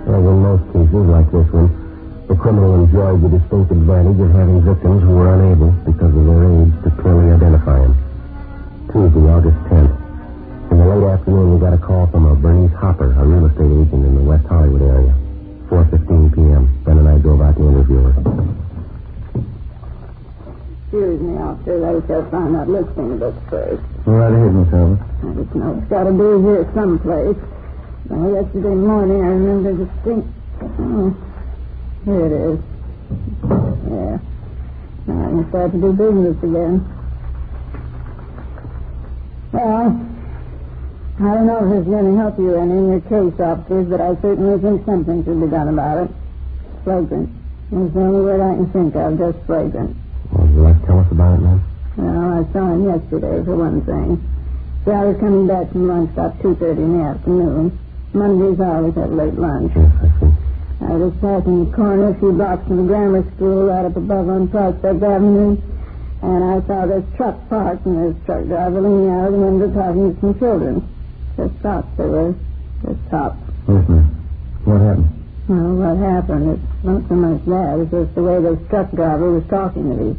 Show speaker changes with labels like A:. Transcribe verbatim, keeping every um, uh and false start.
A: Well, in most cases, like this one, the criminal enjoyed the distinct advantage of having victims who were unable, because of their age, to clearly identify him. Tuesday, August tenth. In the late afternoon, we got a call from a Bernice Hopper, a real estate agent in the West Hollywood area. four fifteen p.m. Ben and I drove out to interview her.
B: Excuse me, officer. I shall find that listing book first.
A: All right ahead, Miss Albert.
B: I just know it's got to be here someplace. Well, yesterday morning, I remember distinct... Oh, here it is. Yeah. Now I can start to do business again. Well, I don't know if it's going to help you any in your case, officers, but I certainly think something should be done about it. Flagrant. That's the only word I can think of, just flagrant.
A: Well, would you like to tell us about it, ma'am?
B: Well, I saw him yesterday, for one thing. So I was coming back from lunch about two thirty in the afternoon. Mondays I always have late lunch.
A: Yes, I see.
B: I was passing the corner a few blocks from the grammar school right up above on Prospect Avenue, and I saw this truck parked and this truck driver leaning out of the window talking to some children. Just tops they were. Just tops.
A: Yes, ma'am. What happened?
B: Well, what happened? It's not so much that. It's just the way this truck driver was talking to these